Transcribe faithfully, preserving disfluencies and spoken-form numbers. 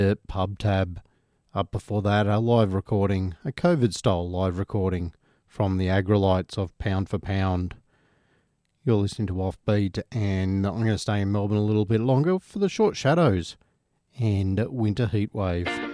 Uh, Pub Tab. Up before that, a live recording, a COVID-style live recording from the Agrolites of Pound for Pound. You're listening to Offbeat, and I'm going to stay in Melbourne a little bit longer for the Short Shadows and Winter Heatwave.